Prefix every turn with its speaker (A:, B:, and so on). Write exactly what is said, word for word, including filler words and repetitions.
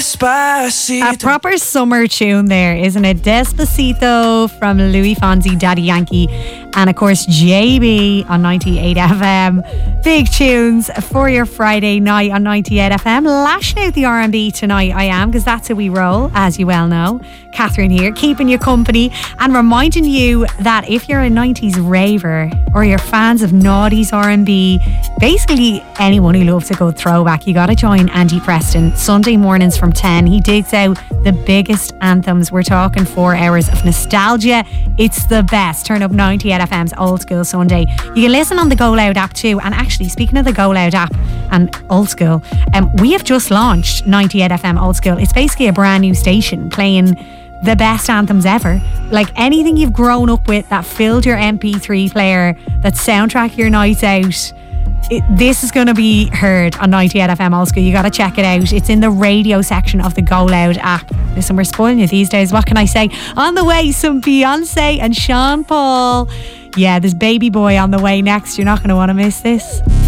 A: Despacito.
B: A proper summer tune there, isn't it? Despacito from Louis Fonsi, Daddy Yankee, and of course J B on ninety-eight F M. Big tunes for your Friday night on ninety-eight F M. Lashing out the R and B tonight, I am, because that's how we roll, as you well know. Catherine here, keeping you company and reminding you that if you're a nineties raver or you're fans of noughties R and B, basically anyone who loves a good throwback, you got to join Andy Preston Sunday mornings from ten. He digs out the biggest anthems. We're talking four hours of nostalgia. It's the best. Turn up ninety-eight F M's Old School Sunday. You can listen on the Go Loud app too. And actually, speaking of the Go Loud app and Old School, um, we have just launched ninety-eight F M Old School. It's basically a brand new station playing the best anthems ever. Like anything you've grown up with that filled your M P three player, that soundtrack your nights out. It, this is going to be heard on ninety-eight F M Old School. You got to check it out. It's in the radio section of the Go Loud app. Listen, we're spoiling you these days. What can I say? On the way, some Beyonce and Sean Paul. Yeah, there's Baby Boy on the way next. You're not going to want to miss this.